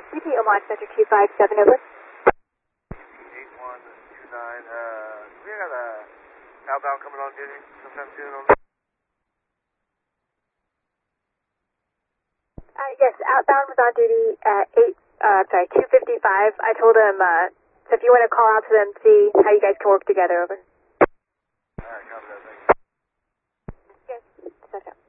CP Oman Center 257, over. 8129, we got a outbound coming on duty sometime soon on Yes, outbound was on duty at 2:55. I told him, so if you want to call out to them, see how you guys can work together, over. Alright, copy that, thank you. Yes, that's it.